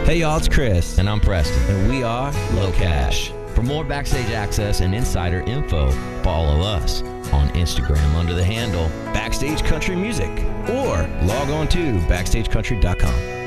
Hey y'all, it's Chris. And I'm Preston. And we are Low Cash. For more backstage access and insider info, follow us on Instagram under the handle Backstage Country Music, or log on to BackstageCountry.com.